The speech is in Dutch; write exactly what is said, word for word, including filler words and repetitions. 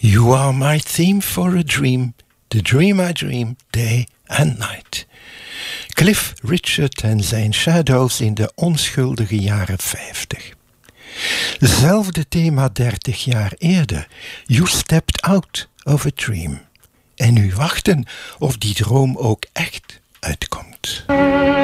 You are my theme for a dream, the dream I dream, day and night. Cliff Richard en zijn Shadows in de onschuldige jaren vijftig. Hetzelfde thema dertig jaar eerder. You stepped out of a dream. En nu wachten of die droom ook echt uitkomt.